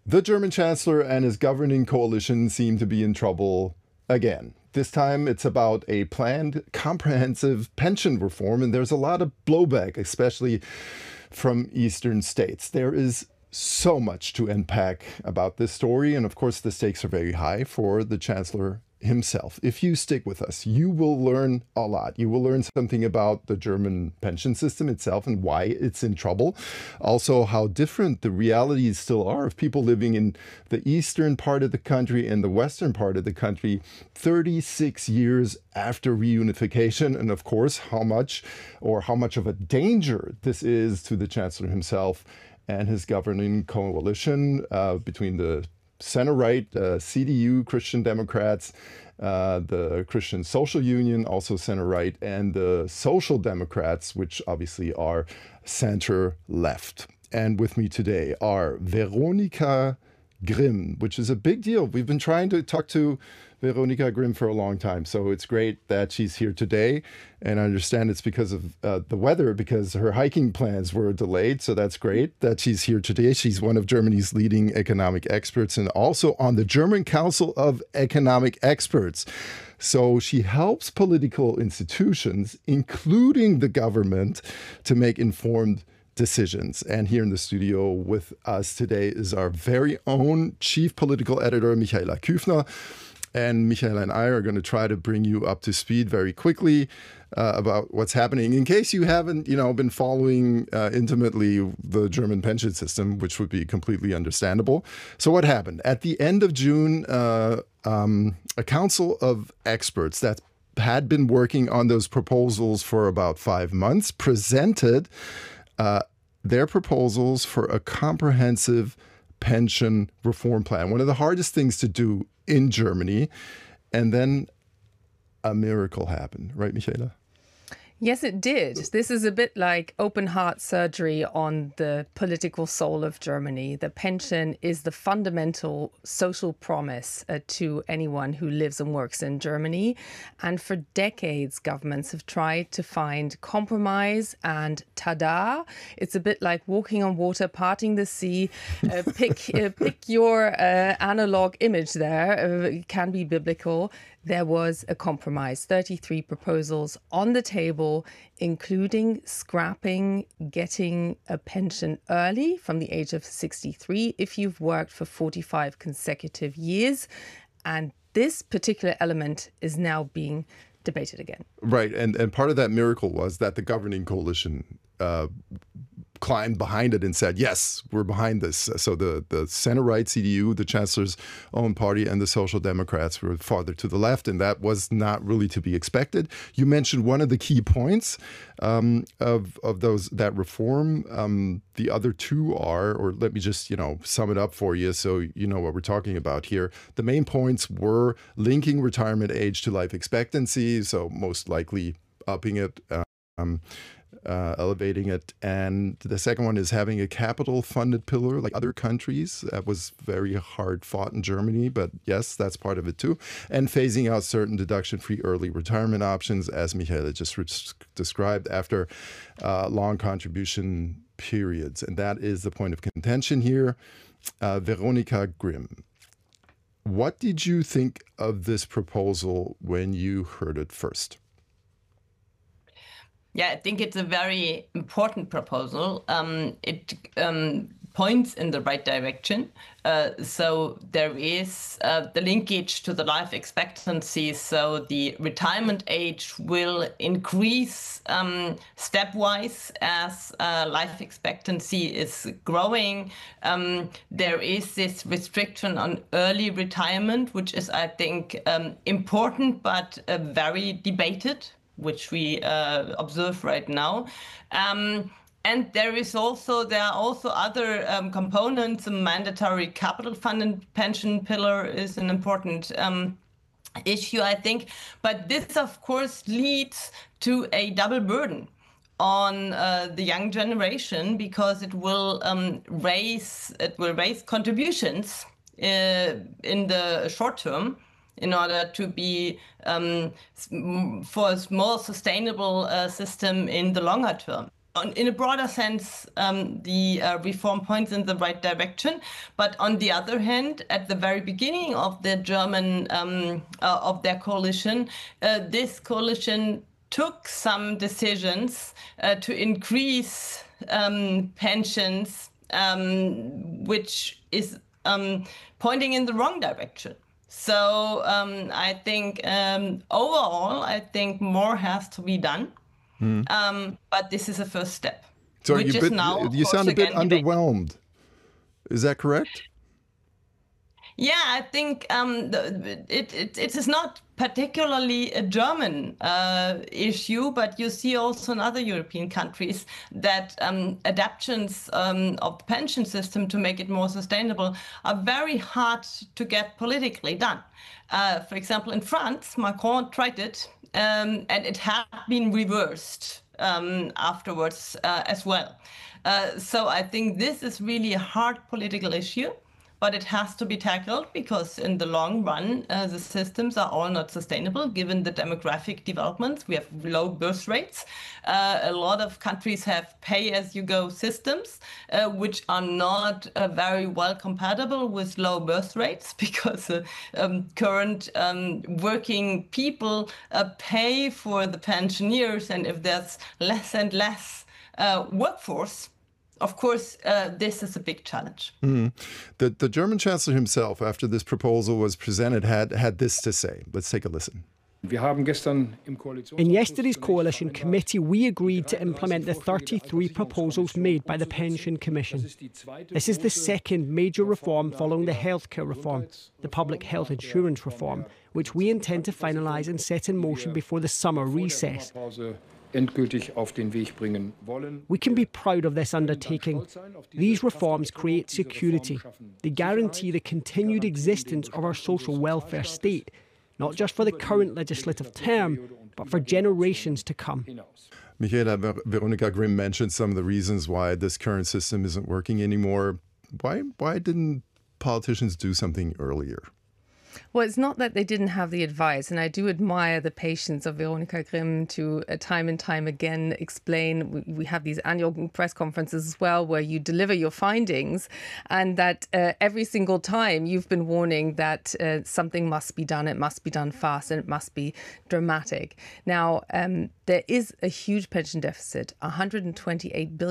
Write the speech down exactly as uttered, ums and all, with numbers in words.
The German Chancellor and his governing coalition seem to be in trouble again. This time it's about a planned comprehensive pension reform, and there's a lot of blowback, especially from eastern states. There is so much to unpack about this story, and of course the stakes are very high for the Chancellor himself. If you stick with us, you will learn a lot. You will learn something about the German pension system itself and why it's in trouble. Also, how different the realities still are of people living in the eastern part of the country and the western part of the country thirty-six years after reunification. And of course, how much or how much of a danger this is to the Chancellor himself and his governing coalition uh, between the center-right, uh, C D U, Christian Democrats, uh, the Christian Social Union, also center-right, and the Social Democrats, which obviously are center-left. And with me today are Veronika Grimm, which is a big deal. We've been trying to talk to Veronika Grimm for a long time, so it's great that she's here today. And I understand it's because of uh, the weather, because her hiking plans were delayed, so that's great that she's here today. She's one of Germany's leading economic experts and also on the German Council of Economic Experts. So she helps political institutions, including the government, to make informed decisions. And here in the studio with us today is our very own chief political editor, Michaela Küfner. And Michaela and I are going to try to bring you up to speed very quickly uh, about what's happening. In case you haven't, you know, been following uh, intimately the German pension system, which would be completely understandable. So what happened? At the end of June, uh, um, a council of experts that had been working on those proposals for about five months presented uh, their proposals for a comprehensive pension reform plan. One of the hardest things to do in Germany. And then a miracle happened, right, Michaela? Yes, it did. This is a bit like open heart surgery on the political soul of Germany. The pension is the fundamental social promise uh, to anyone who lives and works in Germany. And for decades, governments have tried to find compromise, and tada, it's a bit like walking on water, parting the sea. Uh, pick, uh, pick your uh, analog image there. Uh, it can be biblical. There was a compromise, thirty-three proposals on the table, including scrapping getting a pension early from the age of sixty-three if you've worked for forty-five consecutive years. And this particular element is now being debated again. Right. And, and part of that miracle was that the governing coalition uh, climbed behind it and said, yes, we're behind this. So the, the center-right C D U, the Chancellor's own party, and the Social Democrats were farther to the left, and that was not really to be expected. You mentioned one of the key points um, of, of those that reform. Um, the other two are, or let me just, you know, sum it up for you so you know what we're talking about here. The main points were linking retirement age to life expectancy, so most likely upping it, um, Uh, elevating it. And the second one is having a capital funded pillar like other countries. That was very hard fought in Germany, but yes, that's part of it too. And phasing out certain deduction-free early retirement options, as Michaela just re- described, after uh, long contribution periods. And that is the point of contention here. Uh, Veronika Grimm, what did you think of this proposal when you heard it first? Yeah, I think it's a very important proposal. Um, it um, points in the right direction. Uh, so there is uh, the linkage to the life expectancy. So the retirement age will increase um, stepwise as uh, life expectancy is growing. Um, there is this restriction on early retirement, which is, I think, um, important, but uh, very debated, which we uh, observe right now. Um, and there is also, there are also other um, components. A mandatory capital funded pension pillar is an important um, issue, I think. But this, of course, leads to a double burden on uh, the young generation, because it will um, raise, it will raise contributions uh, in the short term, in order to be um, for a more sustainable uh, system in the longer term. on, in a broader sense, um, the uh, reform points in the right direction. But on the other hand, at the very beginning of the German, um, uh, of their coalition, uh, this coalition took some decisions uh, to increase um, pensions, um, which is um, pointing in the wrong direction. So um, I think um, overall, I think more has to be done. Mm. Um, but this is a first step. So which you, is bit, now, you sound a bit underwhelmed. Debate. Is that correct? Yeah, I think um, the, it, it, it is not particularly a German uh, issue, but you see also in other European countries that um, adaptations um, of the pension system to make it more sustainable are very hard to get politically done. Uh, for example, in France, Macron tried it, um, and it had been reversed um, afterwards uh, as well. Uh, so I think this is really a hard political issue. But it has to be tackled because in the long run, uh, the systems are all not sustainable given the demographic developments. We have low birth rates. Uh, a lot of countries have pay-as-you-go systems, uh, which are not uh, very well compatible with low birth rates because uh, um, current um, working people uh, pay for the pensioners. And if there's less and less uh, workforce, of course, uh, this is a big challenge. Mm. The, the German Chancellor himself, after this proposal was presented, had, had this to say. Let's take a listen. In yesterday's coalition committee, we agreed to implement the thirty-three proposals made by the Pension Commission. This is the second major reform following the healthcare reform, the public health insurance reform, which we intend to finalise and set in motion before the summer recess. We can be proud of this undertaking. These reforms create security. They guarantee the continued existence of our social welfare state, not just for the current legislative term, but for generations to come. Michaela, Veronica Grimm mentioned some of the reasons why this current system isn't working anymore. Why, why didn't politicians do something earlier? Well, it's not that they didn't have the advice, and I do admire the patience of Veronica Grimm to uh, time and time again explain. We, we have these annual press conferences as well where you deliver your findings, and that uh, every single time you've been warning that uh, something must be done, it must be done fast, and it must be dramatic. Now, um, there is a huge pension deficit, one hundred twenty-eight billion